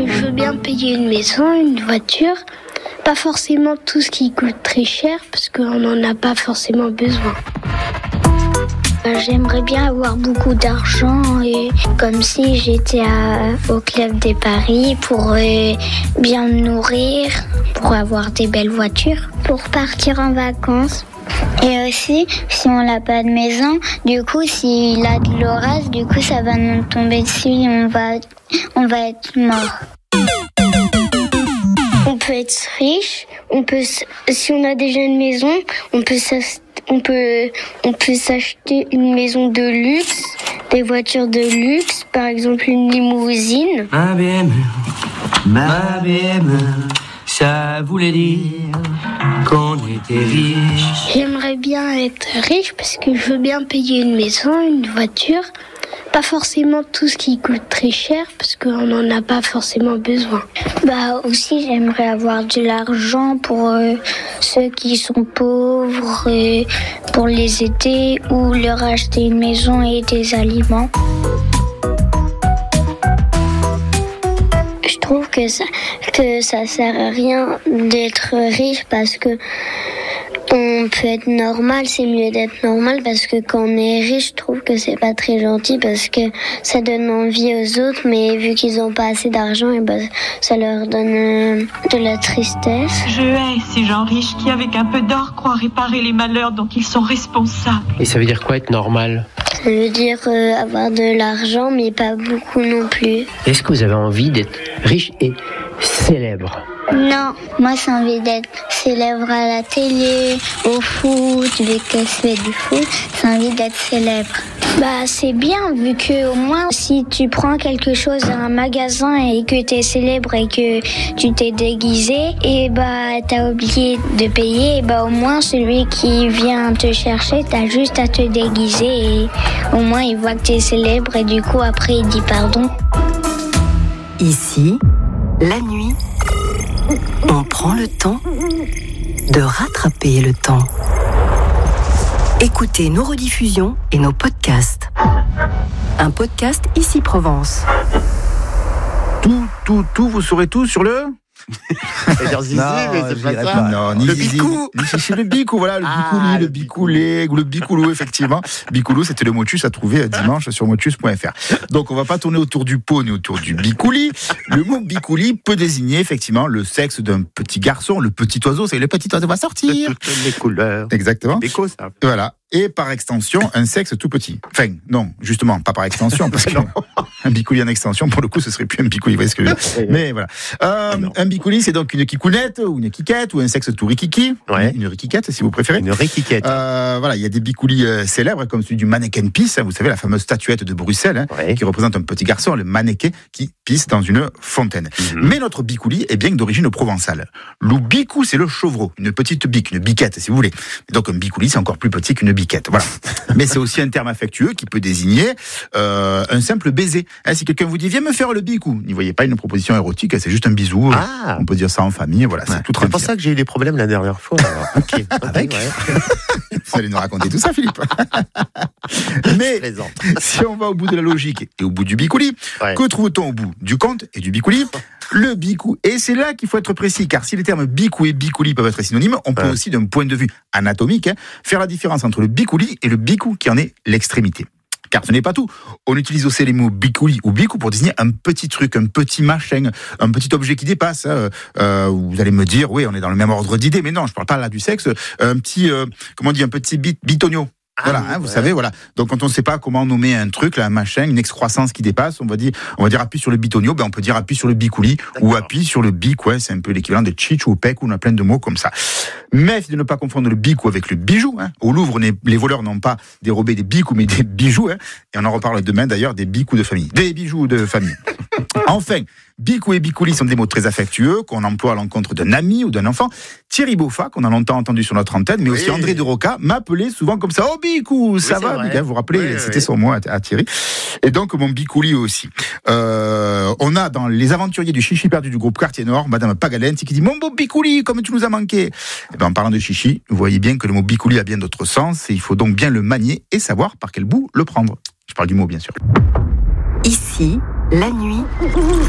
que je veux bien payer une maison, une voiture. Pas forcément tout ce qui coûte très cher parce qu'on n'en a pas forcément besoin. J'aimerais bien avoir beaucoup d'argent et comme si j'étais au club des paris pour bien me nourrir, pour avoir des belles voitures, pour partir en vacances. Et aussi, si on n'a pas de maison, du coup, s'il a de l'orage, du coup, ça va nous tomber dessus et on va être mort. On peut être riche, si on a déjà une maison, on peut s'acheter une maison de luxe, des voitures de luxe, par exemple une limousine. Ma BM, ça voulait dire qu'on était riche. J'aimerais bien être riche parce que je veux bien payer une maison, une voiture. Pas forcément tout ce qui coûte très cher parce qu'on n'en a pas forcément besoin. Aussi j'aimerais avoir de l'argent pour ceux qui sont pauvres, pour les aider ou leur acheter une maison et des aliments. Je trouve que ça sert à rien d'être riche parce que on peut être normal, c'est mieux d'être normal parce que quand on est riche, je trouve que c'est pas très gentil parce que ça donne envie aux autres, mais vu qu'ils ont pas assez d'argent, ça leur donne de la tristesse. Je hais ces gens riches qui, avec un peu d'or, croient réparer les malheurs dont ils sont responsables. Et ça veut dire quoi être normal ? Ça veut dire avoir de l'argent, mais pas beaucoup non plus. Est-ce que vous avez envie d'être riche et célèbre ? Non, moi j'ai envie d'être célèbre à la télé, au foot, vu que je fais du foot, j'ai envie d'être célèbre. C'est bien vu que au moins si tu prends quelque chose à un magasin et que t'es célèbre et que tu t'es déguisé et t'as oublié de payer, et au moins celui qui vient te chercher, t'as juste à te déguiser et au moins il voit que t'es célèbre et du coup après il dit pardon. Ici, la nuit, on prend le temps de rattraper le temps. Écoutez nos rediffusions et nos podcasts. Un podcast Ici Provence. Tout, vous saurez tout sur le... Zizi, mais c'est pas ça. Non, ni le Zizi, bicou. ni Chichi, le bicou, voilà, le bicoulé, ou le bicoulou, effectivement. Bicoulou, c'était le motus à trouver dimanche sur motus.fr. Donc, on va pas tourner autour du pot ni autour du bicouli. Le mot bicouli peut désigner, effectivement, le sexe d'un petit garçon, le petit oiseau, c'est le petit oiseau va sortir. De toutes les couleurs. Exactement. Bico, ça. Voilà. Et par extension, un sexe tout petit. Enfin, non, justement, pas par extension, parce que un bicouli en extension, pour le coup, ce serait plus un bicouli, vous voyez ce que je veux dire. Mais voilà. Un bicouli, c'est donc une kikounette, ou une kikette, ou un sexe tout rikiki. Ouais. Une rikiquette, si vous préférez. Une rikiquette. Voilà, il y a des bicoulis célèbres, comme celui du mannequin pisse, vous savez, la fameuse statuette de Bruxelles, qui représente un petit garçon, le mannequin, qui pisse dans une fontaine. Mais notre bicouli est bien d'origine provençale. Le bicou, c'est le chevreau, une petite bique, une biquette, si vous voulez. Et donc, un bicouli, c'est encore plus petit qu'une biquette. Voilà. Mais c'est aussi un terme affectueux qui peut désigner un simple baiser. Si quelqu'un vous dit viens me faire le bicou, n'y voyez pas une proposition érotique, c'est juste un bisou. On peut dire ça en famille, voilà, c'est tout tranquille. C'est pour ça que j'ai eu des problèmes la dernière fois. Alors. Okay. Avec Vous allez nous raconter tout ça, Philippe. Mais si on va au bout de la logique et au bout du bicouli, que trouve-t-on au bout du conte et du bicouli? Le bicou. Et c'est là qu'il faut être précis, car si les termes bicou et bicouli peuvent être synonymes, on peut aussi, d'un point de vue anatomique, faire la différence entre le bicouli et le bicou qui en est l'extrémité. Car ce n'est pas tout. On utilise aussi les mots bicouli ou bicou pour désigner un petit truc, un petit machin, un petit objet qui dépasse. Vous allez me dire, oui, on est dans le même ordre d'idées, mais non, je parle pas là du sexe. Un petit, un petit bitonio. Voilà, vous savez, voilà. Donc, quand on ne sait pas comment nommer un truc, là, un machin, une excroissance qui dépasse, on va dire appuie sur le bitonio, on peut dire appuie sur le bicouli, ou appuie sur le bic, c'est un peu l'équivalent de chich ou pec, ou on a plein de mots comme ça. Mais de ne pas confondre le bic avec le bijou, Au Louvre, les voleurs n'ont pas dérobé des bics, mais des bijoux, Et on en reparle demain, d'ailleurs, des bics de famille. Des bijoux de famille. Enfin, bicou et bicouli sont des mots très affectueux qu'on emploie à l'encontre d'un ami ou d'un enfant. Thierry Beaufat, qu'on a longtemps entendu sur notre antenne, mais aussi André de Roca, m'appelait souvent comme ça. Oh bicou, ça va, vous vous rappelez, c'était son mot à Thierry. Et donc mon bicouli aussi. On a dans Les Aventuriers du Chichi perdu du groupe Quartier Nord, Madame Pagalenti qui dit mon beau bicouli, comme tu nous as manqué. Et en parlant de chichi, vous voyez bien que le mot bicouli a bien d'autres sens et il faut donc bien le manier et savoir par quel bout le prendre. Je parle du mot, bien sûr. Ici, la nuit,